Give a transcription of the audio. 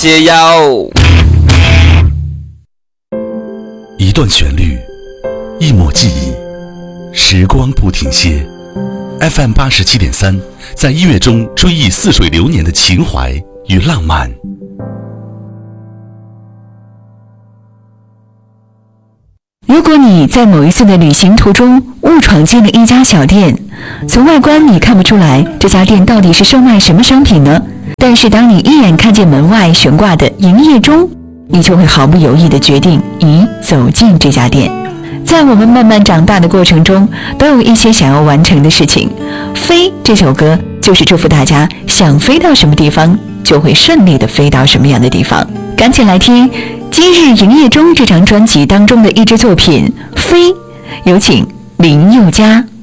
解药。 一段旋律，一抹记忆，时光不停歇。FM 87.3，在音乐中追忆似水流年的情怀与浪漫。 如果你在某一次的旅行途中误闯进了一家小店，从外观你看不出来这家店到底是售卖什么商品呢？但是当你一眼看见门外悬挂的营业中，你就会毫不犹豫地决定走进这家店。在我们慢慢长大的过程中，都有一些想要完成的事情。飞这首歌就是祝福大家想飞到什么地方就会顺利地飞到什么样的地方。赶紧来听今日营业中这张专辑当中的一支作品《飞》，有请林宥嘉。